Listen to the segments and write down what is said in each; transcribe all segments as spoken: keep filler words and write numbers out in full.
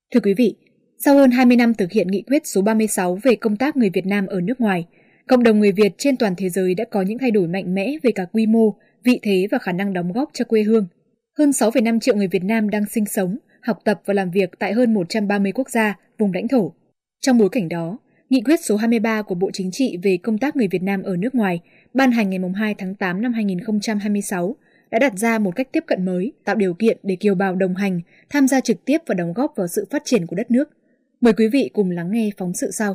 Thưa quý vị, sau hơn hai mươi năm thực hiện nghị quyết số ba mươi sáu về công tác người Việt Nam ở nước ngoài, cộng đồng người Việt trên toàn thế giới đã có những thay đổi mạnh mẽ về cả quy mô, vị thế và khả năng đóng góp cho quê hương. Hơn sáu phẩy năm triệu người Việt Nam đang sinh sống, học tập và làm việc tại hơn một trăm ba mươi quốc gia, vùng lãnh thổ. Trong bối cảnh đó, Nghị quyết số hai mươi ba của Bộ Chính trị về công tác người Việt Nam ở nước ngoài, ban hành ngày hai tháng tám năm hai nghìn không trăm hai mươi sáu, đã đặt ra một cách tiếp cận mới, tạo điều kiện để kiều bào đồng hành, tham gia trực tiếp và đóng góp vào sự phát triển của đất nước. Mời quý vị cùng lắng nghe phóng sự sau.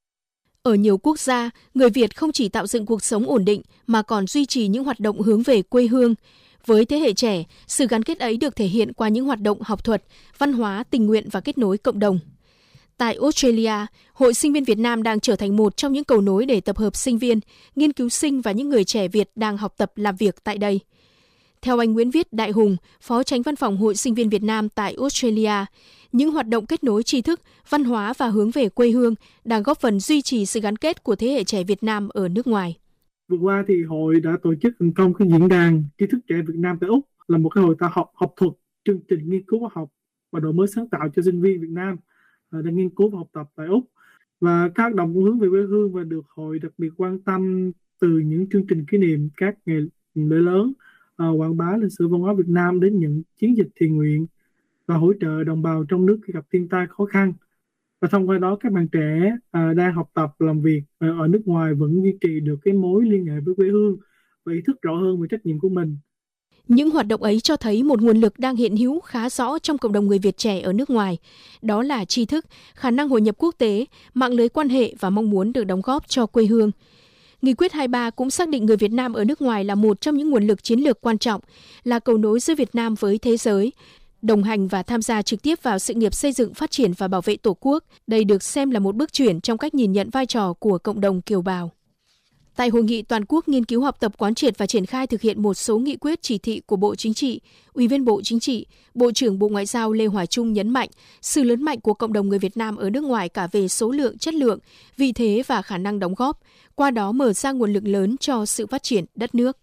Ở nhiều quốc gia, người Việt không chỉ tạo dựng cuộc sống ổn định mà còn duy trì những hoạt động hướng về quê hương. Với thế hệ trẻ, sự gắn kết ấy được thể hiện qua những hoạt động học thuật, văn hóa, tình nguyện và kết nối cộng đồng. Tại Australia, Hội Sinh viên Việt Nam đang trở thành một trong những cầu nối để tập hợp sinh viên, nghiên cứu sinh và những người trẻ Việt đang học tập làm việc tại đây. Theo anh Nguyễn Viết Đại Hùng, Phó Chánh Văn phòng Hội Sinh viên Việt Nam tại Australia, những hoạt động kết nối tri thức, văn hóa và hướng về quê hương đang góp phần duy trì sự gắn kết của thế hệ trẻ Việt Nam ở nước ngoài. Vừa qua thì hội đã tổ chức thành công cái diễn đàn tri thức trẻ Việt Nam tại Úc, là một cái hội thảo học học thuật, chương trình nghiên cứu khoa học và đổi mới sáng tạo cho sinh viên Việt Nam đang nghiên cứu và học tập tại Úc. Và các hoạt động cũng hướng về quê hương và được hội đặc biệt quan tâm từ những chương trình kỷ niệm các ngày lễ lớn, uh, quảng bá lịch sử văn hóa Việt Nam đến những chiến dịch thiện nguyện và hỗ trợ đồng bào trong nước khi gặp thiên tai khó khăn. Và thông qua đó các bạn trẻ uh, đang học tập làm việc uh, ở nước ngoài vẫn duy trì được cái mối liên hệ với quê hương và ý thức rõ hơn về trách nhiệm của mình. Những hoạt động ấy cho thấy một nguồn lực đang hiện hữu khá rõ trong cộng đồng người Việt trẻ ở nước ngoài. Đó là tri thức, khả năng hội nhập quốc tế, mạng lưới quan hệ và mong muốn được đóng góp cho quê hương. Nghị quyết hai mươi ba cũng xác định người Việt Nam ở nước ngoài là một trong những nguồn lực chiến lược quan trọng, là cầu nối giữa Việt Nam với thế giới, đồng hành và tham gia trực tiếp vào sự nghiệp xây dựng, phát triển và bảo vệ Tổ quốc. Đây được xem là một bước chuyển trong cách nhìn nhận vai trò của cộng đồng kiều bào. Tại Hội nghị Toàn quốc nghiên cứu học tập quán triệt và triển khai thực hiện một số nghị quyết chỉ thị của Bộ Chính trị, Ủy viên Bộ Chính trị, Bộ trưởng Bộ Ngoại giao Lê Hoài Trung nhấn mạnh sự lớn mạnh của cộng đồng người Việt Nam ở nước ngoài cả về số lượng, chất lượng, vị thế và khả năng đóng góp, qua đó mở ra nguồn lực lớn cho sự phát triển đất nước.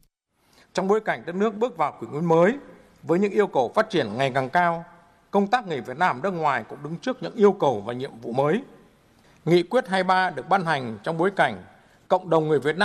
Trong bối cảnh đất nước bước vào kỷ nguyên mới, với những yêu cầu phát triển ngày càng cao, công tác người Việt Nam nước ngoài cũng đứng trước những yêu cầu và nhiệm vụ mới. Nghị quyết hai mươi ba được ban hành trong bối cảnh cộng đồng người Việt Nam